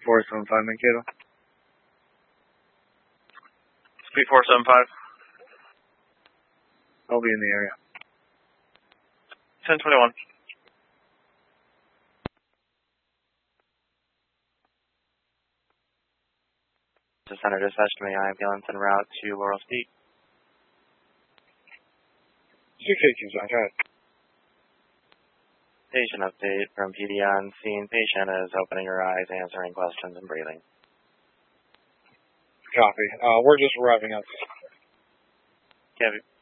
475 Mankato. Speed 475. I'll be in the area. 1021. To Center Dispatch to me, ambulance en route to Laurel Peak. 618, John, go ahead. Patient update from PD on scene. Patient is opening her eyes, answering questions, and breathing. Copy. We're just arriving up. Copy.